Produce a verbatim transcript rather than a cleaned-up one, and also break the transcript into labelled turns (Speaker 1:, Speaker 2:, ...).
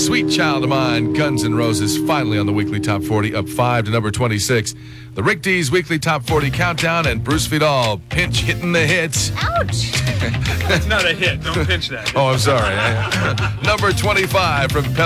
Speaker 1: Sweet Child of Mine, Guns N' Roses, finally on the weekly top forty, up five to number twenty-six. The Rick D's weekly top forty countdown, and Bruce Vidal, pinch hitting the hits.
Speaker 2: Ouch.
Speaker 3: It's not a hit. Don't pinch that.
Speaker 1: Oh, I'm sorry. Number twenty-five from